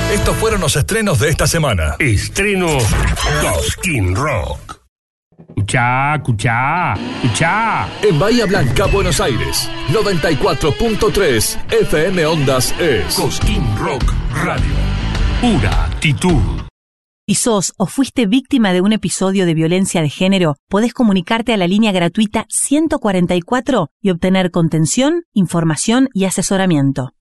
Estos fueron los estrenos de esta semana. Estreno Cosquín Rock. Escuchá, escuchá, escuchá. En Bahía Blanca, Buenos Aires, 94.3 FM Ondas es Cosquín Rock Radio. Pura actitud. Si sos o fuiste víctima de un episodio de violencia de género, podés comunicarte a la línea gratuita 144 y obtener contención, información y asesoramiento.